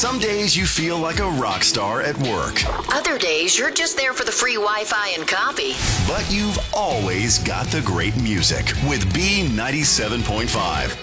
Some days you feel like a rock star at work, Other days, you're just there for the free Wi-Fi and coffee. but you've always got the great music with B97.5.